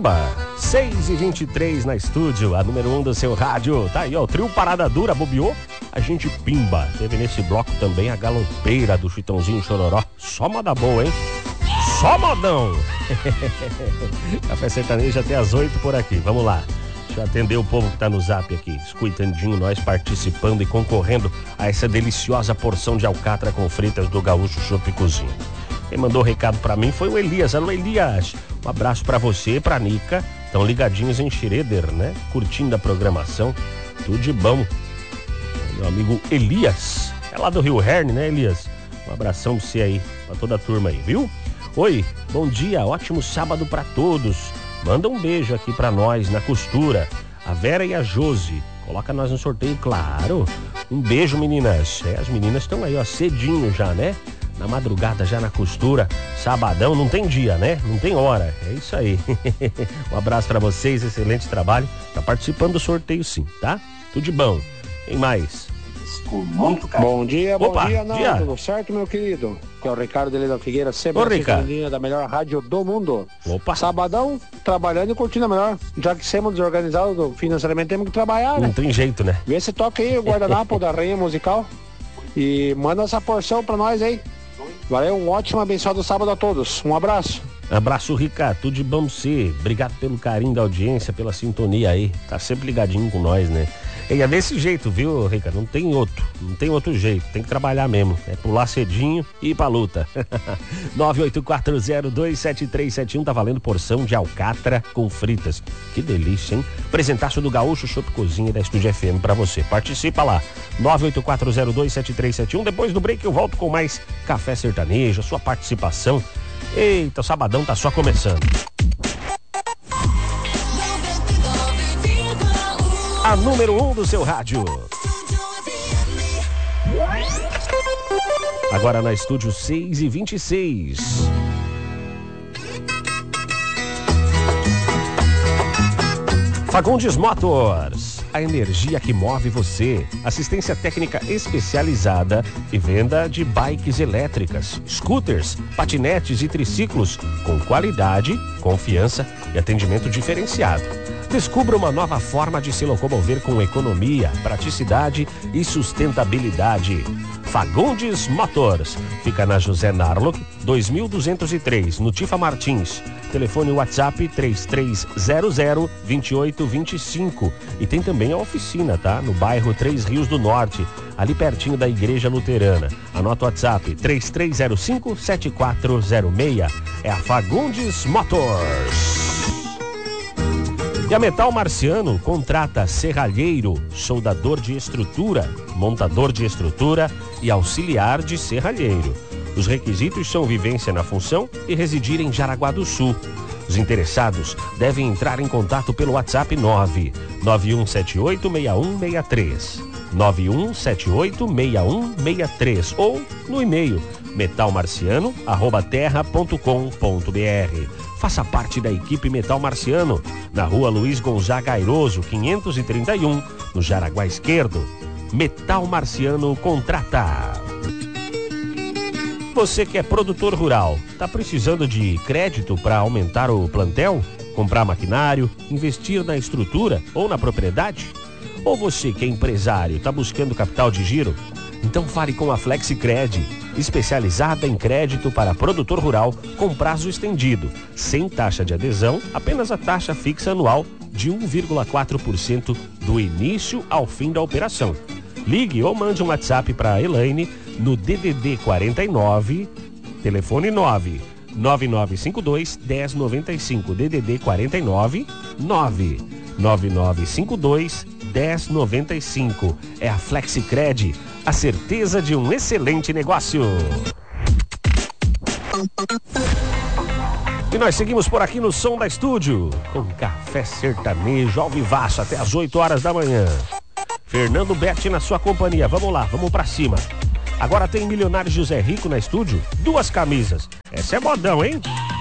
Pimba, 6h23 na estúdio, a número 1 do seu rádio. Tá aí, ó, o trio Parada Dura bobeou, a gente pimba. Teve nesse bloco também a galopeira do Chitãozinho Chororó. Só moda boa, hein? Só modão. Café Sertanejo até às 8 por aqui, vamos lá. Deixa eu atender o povo que tá no zap aqui, escutandinho, nós participando e concorrendo a essa deliciosa porção de alcatra com fritas do Gaúcho Chopp Cozinha. Quem mandou recado pra mim foi o Elias. Alô, Elias, um abraço pra você e pra Nica, estão ligadinhos em Schroeder, né? Curtindo a programação, tudo de bom. Meu amigo Elias, é lá do Rio Herne, né, Elias? Um abração pra você aí, pra toda a turma aí, viu? Oi, bom dia, ótimo sábado pra todos. Manda um beijo aqui pra nós na costura, a Vera e a Josi. Coloca nós no sorteio, claro. Um beijo, meninas. As meninas estão aí, ó, cedinho já, né? Na madrugada já na costura. Sabadão não tem dia, né? Não tem hora. É isso aí. Um abraço pra vocês, excelente trabalho. Tá participando do sorteio sim, tá? Tudo de bom. Quem mais? Com muito carinho. Bom dia, Dia. Tudo certo, meu querido? Que é o Ricardo de Leda Figueira, sempre na da melhor rádio do mundo. Opa. Sabadão, trabalhando e curtindo a melhor. Já que somos desorganizados financeiramente, temos que trabalhar, né? Não tem jeito, né? Vê se toca aí o guardanapo da Rainha Musical e manda essa porção pra nós aí. Valeu, um ótimo abençoado sábado a todos. Um abraço. Abraço, Ricardo, tudo de bom pra você. Obrigado pelo carinho da audiência, pela sintonia aí. Tá sempre ligadinho com nós, né? E é desse jeito, viu, Ricardo? Não tem outro jeito. Tem que trabalhar mesmo. É pular cedinho e ir pra luta. 984027371 tá valendo porção de alcatra com fritas. Que delícia, hein? Presentaço do Gaúcho Chopp Cozinha da Estúdio FM pra você. Participa lá. 984027371. Depois do break eu volto com mais Café Sertanejo, a sua participação. Eita, o sabadão tá só começando. A número 1 do seu rádio. Agora na estúdio 6h26. Fagundes Motors, a energia que move você. Assistência técnica especializada e venda de bikes elétricas, scooters, patinetes e triciclos com qualidade, confiança e atendimento diferenciado. Descubra uma nova forma de se locomover com economia, praticidade e sustentabilidade. Fagundes Motors. Fica na José Narlock, 2203, no Tifa Martins. Telefone WhatsApp 3300-2825. E tem também a oficina, tá? No bairro Três Rios do Norte, ali pertinho da Igreja Luterana. Anota o WhatsApp 3305-7406. É a Fagundes Motors. E a Metal Marciano contrata serralheiro, soldador de estrutura, montador de estrutura e auxiliar de serralheiro. Os requisitos são vivência na função e residir em Jaraguá do Sul. Os interessados devem entrar em contato pelo WhatsApp 991786163, 91786163 ou no e-mail metalmarciano@terra.com.br. Faça parte da equipe Metal Marciano, na rua Luiz Gonzaga Airoso, 531, no Jaraguá Esquerdo. Metal Marciano contrata. Você que é produtor rural, está precisando de crédito para aumentar o plantel? Comprar maquinário, investir na estrutura ou na propriedade? Ou você que é empresário, está buscando capital de giro? Então fale com a Flexicred, especializada em crédito para produtor rural com prazo estendido, sem taxa de adesão, apenas a taxa fixa anual de 1,4% do início ao fim da operação. Ligue ou mande um WhatsApp para a Elaine no DDD 49, telefone 99952-1095, DDD 49 99952-1095. É a Flexicred, a certeza de um excelente negócio. E nós seguimos por aqui no Som da Estúdio, com Café Sertanejo ao vivaço até as 8 horas da manhã. Fernando Betti na sua companhia, vamos lá, vamos pra cima. Agora tem Milionário José Rico na estúdio, 2 camisas. Essa é modão, hein?